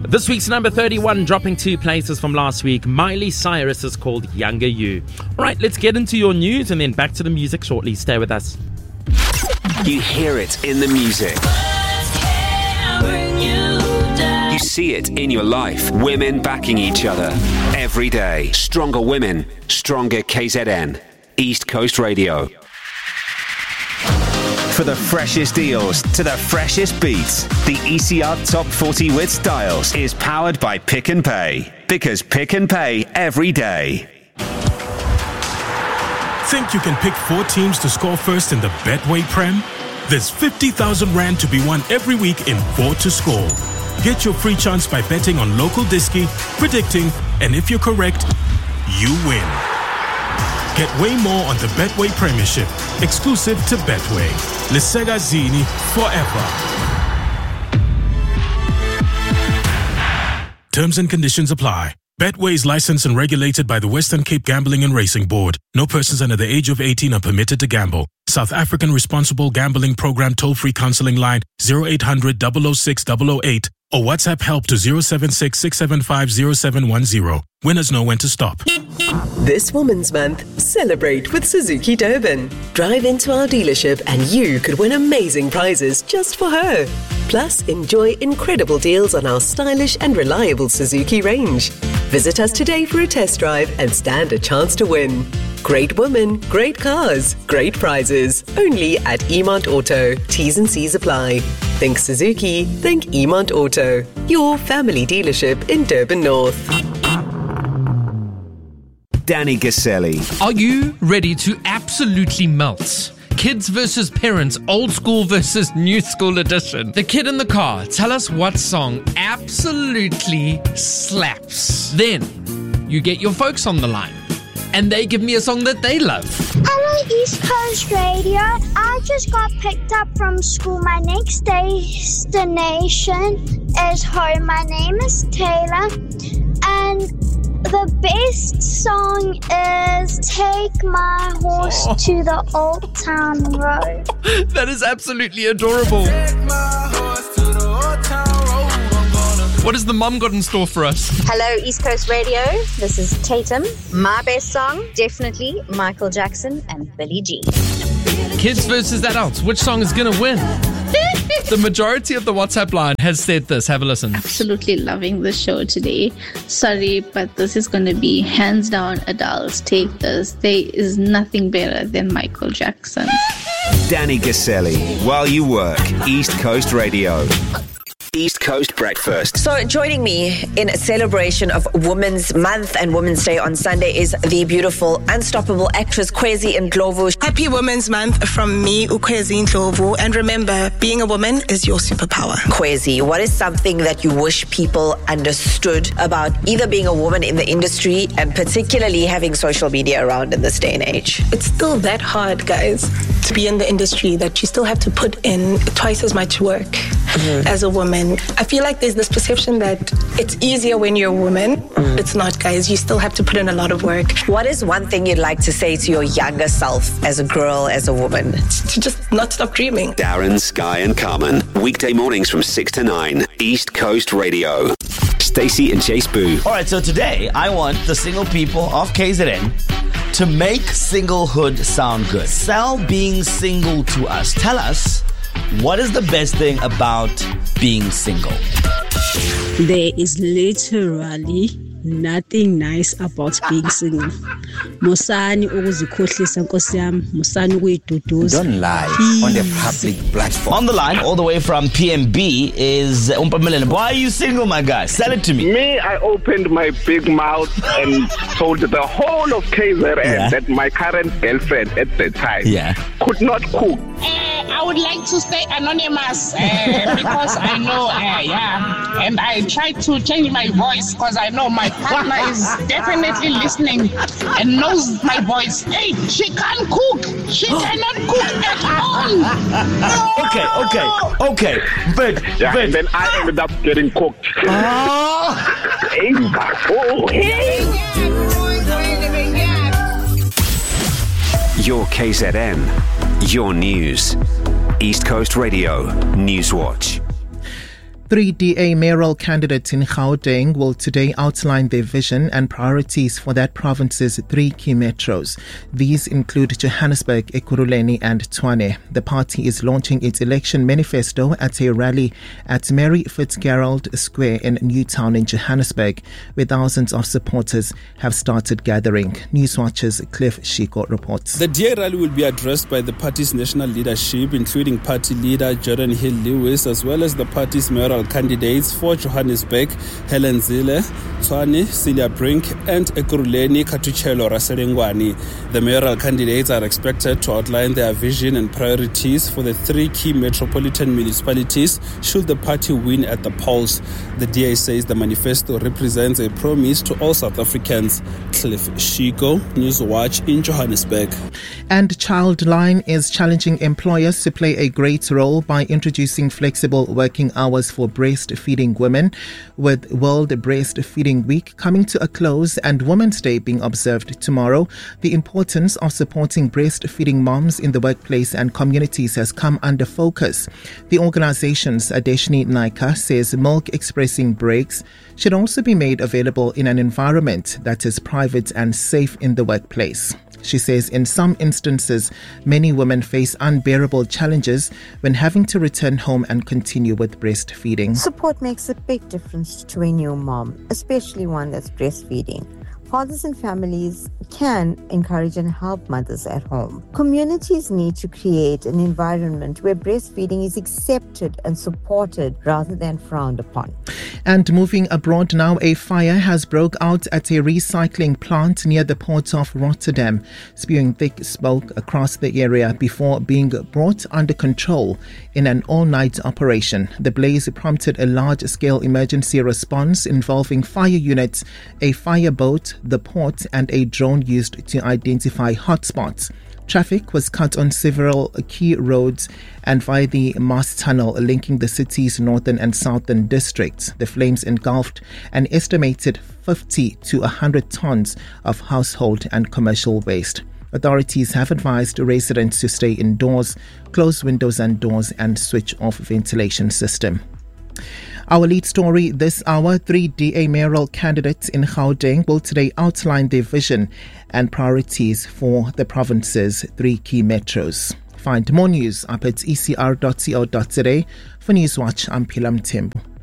This week's number 31, dropping 2 places from last week. Miley Cyrus is called Younger You. All right, let's get into your news and then back to the music shortly. Stay with us. You hear it in the music. You see it in your life. Women backing each other every day. Stronger women, stronger KZN. East Coast Radio. For the freshest deals to the freshest beats, the ECR Top 40 with Styles is powered by Pick and Pay. Because Pick and Pay every day. Think you can pick 4 teams to score first in the Betway Prem? There's 50,000 Rand to be won every week in 4 to score. Get your free chance by betting on local disky, predicting, and if you're correct, you win. Get way more on the Betway Premiership, exclusive to Betway. Lesega Zini forever. Terms and conditions apply. Betway is licensed and regulated by the Western Cape Gambling and Racing Board. No persons under the age of 18 are permitted to gamble. South African Responsible Gambling Program toll-free counseling line 0800 006 008 or WhatsApp help to 076 675 0710. Winners know when to stop. This Women's Month, celebrate with Suzuki Durban. Drive into our dealership and you could win amazing prizes just for her. Plus, enjoy incredible deals on our stylish and reliable Suzuki range. Visit us today for a test drive and stand a chance to win. Great women, great cars, great prizes. Only at Emont Auto. T's and C's apply. Think Suzuki, think Emont Auto. Your family dealership in Durban North. Danny Gaselli. Are you ready to absolutely melt? Kids versus parents, old school versus new school edition. The kid in the car, tell us what song absolutely slaps. Then you get your folks on the line and they give me a song that they love. Hello, East Coast Radio. I just got picked up from school. My next destination is home. My name is Taylor, and the best song is Take My Horse to the Old Town Road. That is absolutely adorable. Take my horse to the old town road. What has the mum got in store for us? Hello, East Coast Radio. This is Tatum. My best song, definitely Michael Jackson and Billie Jean. Kids versus adults. Which song is going to win? The majority of the WhatsApp line has said this. Have a listen. Absolutely loving the show today. Sorry, but this is going to be hands down adults. Take this. There is nothing better than Michael Jackson. Danny Gaselli. While you work, East Coast Radio. East Coast Breakfast. So joining me in a celebration of Women's Month and Women's Day on Sunday is the beautiful, unstoppable actress Kwezi Ndlovu. Happy Women's Month from me, Ukwezi Ndlovu. And remember, being a woman is your superpower. Kwezi, what is something that you wish people understood about either being a woman in the industry and particularly having social media around in this day and age? It's still that hard, guys, to be in the industry that you still have to put in twice as much work as a woman. I feel like there's this perception that it's easier when you're a woman. It's not, guys. You still have to put in a lot of work. What is one thing you'd like to say to your younger self as a girl, as a woman? To just not stop dreaming. Darren, Sky and Carmen. Weekday mornings from 6 to 9. East Coast Radio. Stacey and Chase Boo. All right, so today I want the single people of KZN to make singlehood sound good. Sell being single to us. Tell us, what is the best thing about being single? There is literally nothing nice about being single. Musani ukuzikhohlisa nkosi yami, musani ukuyiduduza. Don't lie on the public platform. On the line, all the way from PMB, is Umpamelele. Why are you single, my guy? Sell it to me. Me, I opened my big mouth and told the whole of KZN that my current girlfriend at the time could not cook. I would like to stay anonymous because I know, and I try to change my voice because I know my partner is definitely listening and knows my voice. Hey, she can't cook. She cannot cook at all. Okay. But and then I ended up getting cooked. Your KZN, your news. East Coast Radio Newswatch. Three DA mayoral candidates in Gauteng will today outline their vision and priorities for that province's 3 key metros. These include Johannesburg, Ekurhuleni and Tshwane. The party is launching its election manifesto at a rally at Mary Fitzgerald Square in Newtown in Johannesburg, where thousands of supporters have started gathering. Newswatch's Cliff Shiko reports. The DA rally will be addressed by the party's national leadership, including party leader Jordan Hill-Lewis, as well as the party's mayoral candidates for Johannesburg, Helen Zille, Tshwane, Celia Brink, and Ekurhuleni, Katuchelo Raselengwani. The mayoral candidates are expected to outline their vision and priorities for the 3 key metropolitan municipalities should the party win at the polls. The DA says the manifesto represents a promise to all South Africans. Cliff Shiko, Newswatch in Johannesburg. And Childline is challenging employers to play a great role by introducing flexible working hours for breastfeeding women. With World Breastfeeding Week coming to a close and Women's Day being observed tomorrow, the importance of supporting breastfeeding moms in the workplace and communities has come under focus. The organization's Adeshni Naika says milk expressing breaks should also be made available in an environment that is private and safe in the workplace. She says in some instances, many women face unbearable challenges when having to return home and continue with breastfeeding. Support makes a big difference to a new mom, especially one that's breastfeeding. Fathers and families can encourage and help mothers at home. Communities need to create an environment where breastfeeding is accepted and supported rather than frowned upon. And moving abroad now, a fire has broke out at a recycling plant near the port of Rotterdam, spewing thick smoke across the area before being brought under control in an all-night operation. The blaze prompted a large-scale emergency response involving fire units, a fireboat, the port and a drone used to identify hotspots. Traffic was cut on several key roads and via the Mast Tunnel linking the city's northern and southern districts. The flames engulfed an estimated 50 to 100 tons of household and commercial waste. Authorities have advised residents to stay indoors, close windows and doors and switch off ventilation system. Our lead story this hour, 3 DA mayoral candidates in Gauteng will today outline their vision and priorities for the province's 3 key metros. Find more news up at ecr.co.za. For Newswatch, I'm Pilam Tembu.